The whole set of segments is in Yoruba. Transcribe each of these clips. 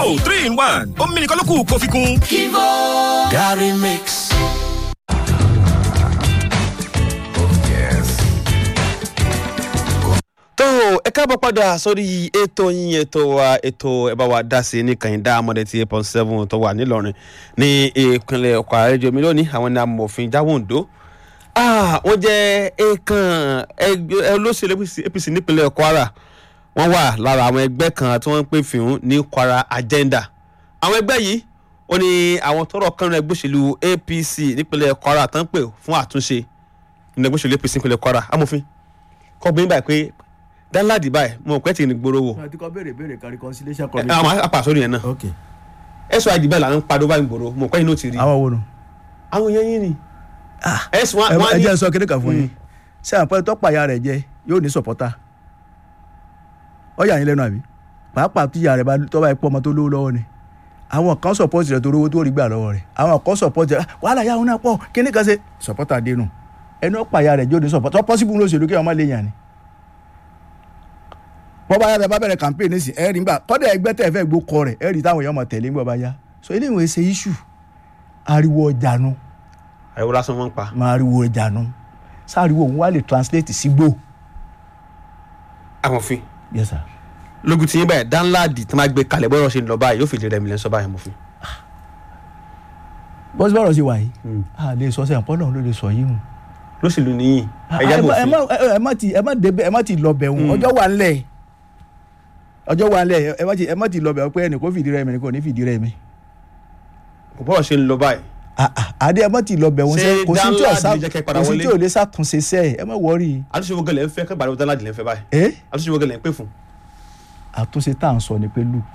Kivo 3-in-1 omi nìkan ló kù kó fi kún. Kivo Gary Mix. tó ẹ káàbọ̀ padà sórí ètò yín ètò ẹ bá wa dá sí ní kàyíndá amọ̀dé tí 8.7 tó wà nílọrin ní ìpínlẹ̀ Kwara rédíò mi lónìí àwọn ní amòfin Jáwòǹdó wọ́n jẹ́ èèkàn olóṣèlú APC nípínlẹ̀ Kwara wọ́n wà lára àwọn ẹgbẹ́ kan tí wọ́n ń pè fìhún ní Kwara Agenda àwọn ẹgbẹ́ yìí wọ́n ní àwọn tọ́rọ̀ kan ẹgbẹ́ òṣèlú APC nípínlẹ̀ Kwara tán pè fún àtúnṣe nínú ẹgbẹ́ òṣèlú APC nípínlẹ̀ Kwara amòfin kọ́gbìn báyìí pé Danladi báyìí mo pẹ́ tí ní gbòòrò wò. àti kọ́ béèrè kan reconciliation committee. àwọn apàṣọ yẹn náà. ok. ẹ̀sùn àdìbẹ́ là ń padò báyìí gbòòrò mo pẹ́ inú ti rí. àwọn wo nù. àwọn yẹn yín ni. ẹ̀sùn wọn ní. ẹ jẹ́ sọ kíní kan fún yín ṣé àpẹẹrẹ tọ́pàá rẹ̀ jẹ yóò ní supporter ọ̀yà yín lẹ́nu àbí pàápàá tíyà rẹ̀ bá tọ́ba ipò ọmọ tó lówó lọ́wọ́ ni àwọn kan support rẹ̀ tó rówó tó rí gbà lọ́wọ́ rẹ̀ àwọn kan support rẹ̀ wàhálà yà wọn náà pọ̀ kíní kan ṣe supporter dénú ẹni ọ̀pàá rẹ̀ yóò ní supporter possible lóṣèlú kí wọ́n má lè yàn ni bọ́ bá yára bá bẹ̀rẹ̀ campaign ní sí ẹ̀rí ńgbà kọ́dà ẹgbẹ́ tẹ̀ fẹ́ gbó kọ rẹ̀ ẹ̀rí táwọn èèyàn mọ̀ tẹ̀lé ńgbà bá yá so eléyìí ṣe issue ariwo ọjànú. ariwo lásán wọn pa. máa ariwo ọjànú sáriwo òun wá lè translate sí gbó. amòfin. yes sir. lógun tí yín báyìí Danladi tí wọ́n gbé kalẹ̀ bọ́rọ̀ ṣe ń lọ báyìí yóò fìdí rẹ̀ mi lẹ́ sọ báyìí amòfin. bọ́sí bọ́rọ̀ ṣe wà yìí a lè sọ sẹ́yìn pọ́nlọ́run ló lè sọ yìí hùn. lóṣèlú nìyí ẹ má ti lọ bẹ̀ wọn ọjọ́ wà ńlẹ̀ ẹ má ti lọ bẹ̀ pé ẹnì kò fìdí rẹ̀ mi ẹnì kò ní fìdí rẹ̀ mi. kò bọ́rọ̀ ṣe ń lọ báyìí. àdé ẹ má ti lọ bẹ̀ wọn sẹ́ kò sí tí ò lè ṣàtúnṣe sẹ́ ẹ má wọ́ọ̀rì. àtúnṣe wo gẹlẹ́ ń fẹ́ kẹ́gbàdàn Danladi lẹ́ ń fẹ́ báyìí. àtúnṣe wo gẹlẹ́ ń pè fún. àtúnṣe tá à ń sọ ni pé lù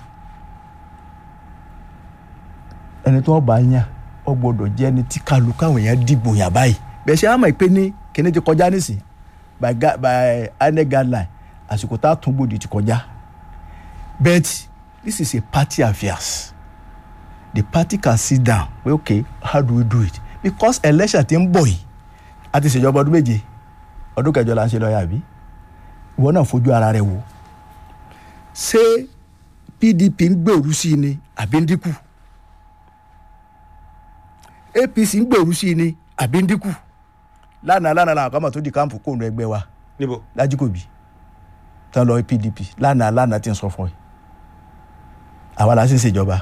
ẹni tó bá yàn ọ gbọ́dọ̀ jẹ́ ẹni tí kálukú àwọn èèyàn dìbò yàn báyìí bẹ́ẹ̀ ṣe àmọ́ ìpè ní kíní ti kọjá nísìn by INEC guideline àsìkò tá a tún gbòdì ti kọjá but this is a party affairs the party can sit down well, okay how do we do it because election ti ń bọ̀ yìí a ti ṣèjọba ọdún méje ọdún kẹjọ la ń ṣe lọ́yà àbí ìwọ náà fojú ara rẹ wò ṣé PDP ń gbèrú sí i ni àbí ń dínkù APC ń gbèrú sí i ni àbí ń dínkù lánàá làwọn kan mọ̀ tó di káàmpù kóònù ẹgbẹ́ wa níbo Lájíkòbí tán lọ PDP lánàá tí ń sọ fún ẹ àwa la sì ń ṣèjọba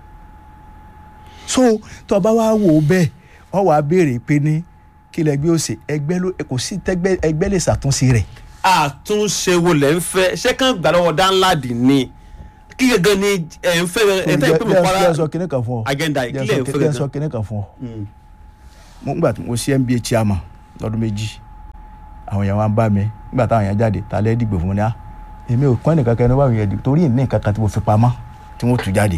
so tó bá wá wò ó bẹ́ẹ̀ wọ́n wàá béèrè pé ní kí lẹ́gbẹ́ ó ṣe ẹgbẹ́ ló kò sí tẹ́gbẹ́ ẹgbẹ́ lè ṣàtúnṣe rẹ̀. àtúnṣe wo lẹ́ ń fẹ́ ṣé kàn gbà lọ́wọ́ Danladi ni kí gẹ́gẹ́ ni ẹ̀ ń fẹ́ ẹ̀ tẹ́ ìpínlẹ̀ Kwara jẹ́ sọ kíní kan fún ọ agenda ìkílẹ̀ ń fẹ́ gẹ́gẹ́ jẹ́ sọ kíní kan fún ọ. mo gbà mo sí NBA chairman lọ́dún méjì àwọn èèyàn wa ń bá mi nígbà táwọn èèyàn jáde ta lẹ́ dìgbò fún mi ní à èmi ò kọ́ ẹnìkan kan ní báwọn èèyàn dìgbò torí ìní nǹkan kan tí mo fi pamọ́ tí wọ́n tú jáde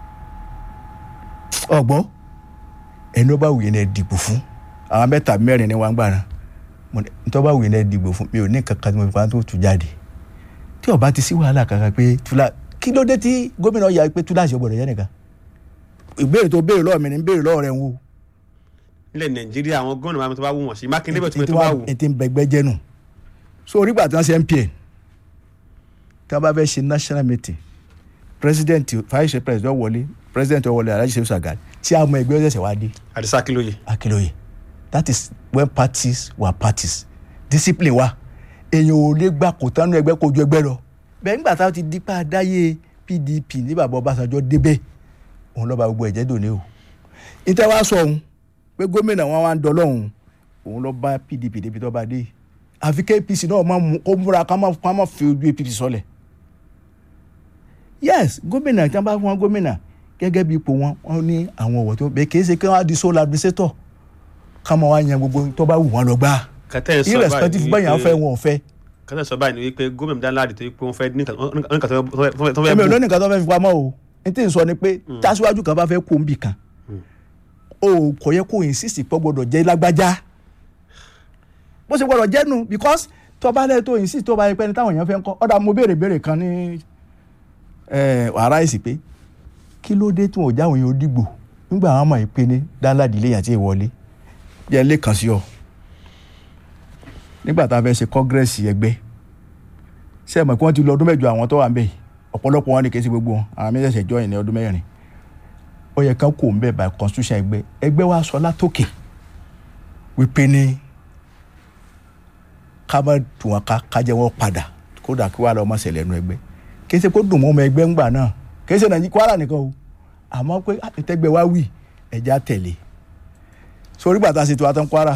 ọgbọ́n ẹni ó bá wùyẹn ẹ dìgbò fún àwọn mẹ́ta mẹ́rin ni wọ́n ń gbà náà nítorí bá wùyẹn ẹ dìgbò fún mi ò ní nǹkan kan tí mo fi pamọ́ tó tú jáde tí ó bá ti sí wàhálà kankan pé kí ló dé tí gómìnà yà pé túláàsì ọgbọ̀dọ̀ yẹn nìkan ìbéèrè tó béèrè lọ́wọ́ mi ni béèrè lọ́wọ́ rẹ̀ ń wò. ilẹ̀ Nàìjíríà àwọn gómìnà máa tó bá wù wọ́n sí Mákindé bẹ̀ tó bá wù. ètò ìbẹ̀gbẹ́ jẹ́nu so orígbà tí wọ́n ṣe MPN tí wọ́n bá fẹ́ ṣe national meeting president vice president wọlé president wọlé Alhaji Shehu Shagari tí a mọ ẹgbẹ́ ọ̀sẹ̀ wá dé. Adisa Akiloye. That is when parties were parties discipline wa èèyàn ò lè gbà kó tánú ẹgbẹ́ kó ju ẹgbẹ́ lọ bẹ́ẹ̀ nígbà táwọn ti dípá adáyé PDP ní bàbá Ọbásanjọ́ débẹ̀ òun lọ́ba gbogbo ẹ̀jẹ̀ dòní o ìtẹ́ wá sọ òun pé gómìnà wọn wá ń dọlọ́hún òun lọ bá PDP débi tó bá dé àfi kí APC náà kó múra ká má fi ojú APC sọlẹ̀ yes gómìnà tí wọ́n bá fún wọn gómìnà gẹ́gẹ́ bí ipò wọn ní àwọn ọ̀wọ̀ tó bẹ́ẹ̀ kì í ṣe kí wọ́n á di sole administrator ká máa wá yan gbogbo tó bá wù wọ́n lọ gbá irrespective bẹ́ẹ̀ yàn fẹ́ wọn ò fẹ́. kátà sọ báyìí ni wípé gómìnà Danladi tó yẹ pé wọ́n fẹ́ ní nǹkan tó fẹ́ bù. èmi ò lónìí nǹkan tó fẹ́ fi pamọ́ o n tí n sọ ni pé tásíwájú kan bá fẹ́ kó n bì kan o kò yẹ kó insist pé gbọ́dọ̀ jẹ́ lágbájá bó ṣe gbọ́dọ̀ jẹ́ nu because tó bá lẹ́ tó insist tó bá yẹ pé ní táwọn èèyàn fẹ́ ń kọ́ ọ̀dà mo béèrè kan ní wàrà ìsì pé kí ló dé tí wọn ò jáwé yẹn ó dìgbò nígbà àwọn ọmọ ìpè ní Danladi lẹ́yìn àti ìwọlé jẹ́ lè kàn sí ọ nígbà tá a fẹ́ ṣe kọ́ngírẹ́sì ẹgbẹ́ ṣe é mọ̀ pé wọ́n ti lọ ọdún mẹ́jọ àwọn tó wà ń bẹ̀ ọ̀pọ̀lọpọ̀ wọn ni kì í ṣe gbogbo wọn àwọn méjèèjì join ní ọdún mẹ́rin ó yẹ ká kó ń bẹ̀ by constitution ẹgbẹ́ wa sọ látòkè wípé ní ká má dùn wọn ká jẹ́ wọn padà kódà kí wàá lọ ọmọ ṣẹlẹ̀ ẹnu ẹgbẹ́ kì í ṣe kó dùn mọ́ ọmọ ẹgbẹ́ ńgbà náà kì í ṣe Nàìjíríà Kwara nìkan o àmọ́ pé àtẹ̀gbẹ́ wa wì ẹ̀já tẹ̀lé sórí gbàtà ṣètò àtàn Kwara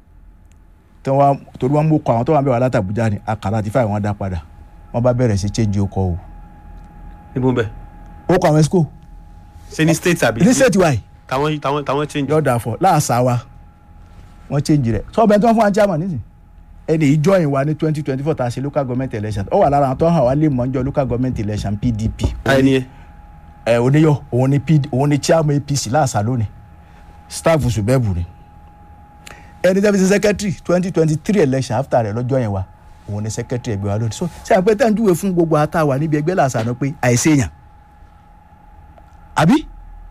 torí wọn mú kọ àwọn tó wà ń bẹ̀ wà látàbújá ni àkàrà àti fáì wọn dá padà wọn bá bẹ̀rẹ̀ sí change okọ̀ o. níbo bẹ́ẹ̀. ó kọ àwọn esco. ṣé ní state àbí. ní state wa yìí. táwọn change. yọ̀ọ̀dà fọ láàṣà wa wọ́n change rẹ̀ sọ bẹ́ẹ̀ tí wọ́n fún wa chairman nísìn ẹni ìjọyìn wa ní 2024 tá a ṣe local government election ó wà lára àwọn tó hàn wá lè mọ̀ ń jọ local government election PDP. ẹni ẹ oníyọ òun ni chairman APC láàṣà lónìí staff ṣùbẹ́bù ni ẹni tẹ́ fi ṣe secretary 2023 election after rẹ̀ lọ́jọ́ yẹn wa òun ni secretary ẹgbẹ́ wa lónìí so ṣe àpẹ tẹ́ ń júwe fún gbogbo àtàwà níbi ẹgbẹ́ làṣà náà pé àìsèyàn àbí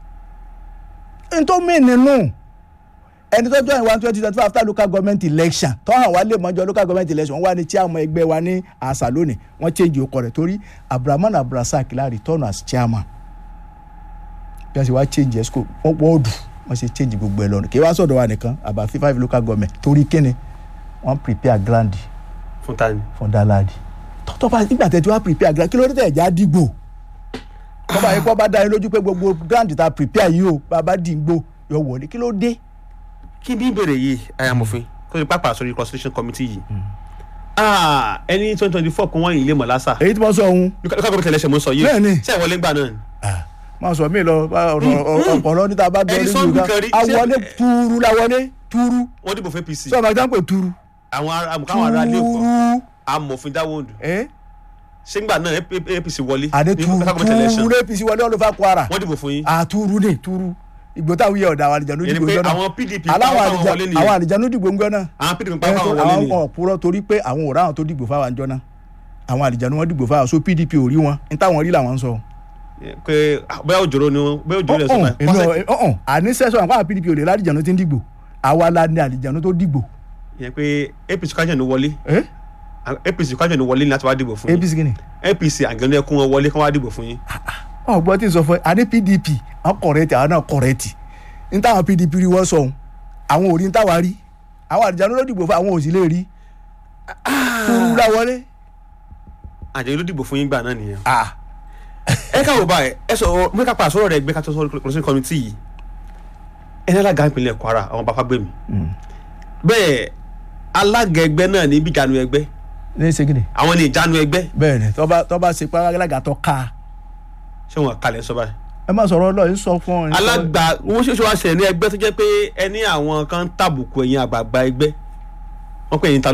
ntọ́ mi nínú ẹni tó join wa 2025 after local government election tó hàn wá lè mọ́jọ́ local government election wọ́n wá ní chairman ẹgbẹ́ wa ní àṣà lónìí wọ́n change okọ̀ rẹ̀ torí Abdulrahman Abdulrasaq la return as chairman bí wọ́n ṣe wá change esco wọ́n wọ́ọ̀dù wọ́n ṣe change gbogbo ẹ̀ lọ́nà kí wọ́n sọ̀dọ̀ wa nìkan about 5 local government torí kíni wọ́n prepare grand fún tani. fún Danladi tọ́tọ́ bá nígbà tẹ́tí wá prepare grand kí ló dé tẹ̀ já dìgbò tọ́ba yìí kọ́ bá dá yín lójú pé gbogbo grand ta prepare yìí o bàbá dìgbò yọ wọlé kí ló dé. kí ní ìbéèrè yìí ayamòfin tó ti pápá sórí constitution committee yìí ẹni 2024 kún wọ́n yìí lè mọ̀ lásà. èyí tí wọ́n sọ ohun. local government election mo sọ yìí bẹ́ẹ̀ ni ṣé ìwọlé ń gbà náà ni. máa sọ mí lọ ọ̀pọ̀lọ́ níta bá gbọ́ nínú ìgbà àwọlé tuuru làwọlé tuuru. wọ́n dìbò fún APC. sọ ma gbà pé tuuru. àwọn ará ilé òkú amòfin Dáwọ́ndù. ṣé ńgbà náà APC wọlé. àdé tuuru APC wọlé ọlọ́fà Kwara. wọ́n dìbò fún yín. tuuru ni tuuru ìgbò táwọn yẹ ọ̀dà àwọn àlìjánu dìgbò ńjọ́ náà. àwọn PDP àwọn àlìjánu dìgbò ńjọ́ náà. àwọn PDP pa àwọn wọlé ni. àwọn ọ̀pùrọ̀ torí pé àwọn ò ráwọn tó dìgbò fáwọn ńjọ́ náà àwọn àlìjánu wọn dìgbò fáwọn so PDP ò rí wọn ní táwọn rí làwọn ń sọ. pé bẹ́ẹ̀ òjòrò ni wọ́n bẹ́ẹ̀ òjòrò rẹ̀ sọ. àní sẹ́sọ̀ àwọn PDP ò lè lálìjánu tí ń dìgbò àwa la ní àlìjánu tó dìgbò. yẹ pé APC kájọ ní wọlé APC kájọ ní wọlé ní láti wá dìbò fún yín. APC kìíní. APC àgẹnú ẹkún wọn wọlé kí wọ́n wá dìbò fún yín. ọgbọ́n tí ń sọ fún ẹ àní PDP àwọn kọ̀rẹ́tì àwọn náà kọ̀rẹ́tì ní táwọn PDP rí wọ́n sọ àwọn ò rí ní táwa rí àwọn àlìjánu ló dìgbò fún àwọn ò sì lè rí. tuuru la wọlé. àjẹyìn ló dìbò fún yín gbà náà nìyẹn. ẹ káwọ báyìí ẹ sọ mo ká pa àsọ̀rọ̀ rẹ̀ gbé ká tó sọ closing committee yìí ẹni alága ìpínlẹ̀ Kwara àwọn Bafágbèmí bẹ́ẹ̀ alága ẹgbẹ́ náà ní ibi ìjánu ẹgbẹ́ ní segin. àwọn ní ìjánu ẹgbẹ́. bẹ́ẹ̀ ni tọ́ba ṣe pé alága tó ká. ṣé wọn kalẹ̀ sọ báyìí. ẹ má sọ̀rọ̀ lọ yìí sọ fún ọ. alága owó ṣoṣo wa ṣẹlẹ̀ ní ẹgbẹ́ tó jẹ́ pé ẹni àwọn kan tàbùkù ẹ̀yìn àgbààgbà ẹgbẹ́ wọ́n pè yín ta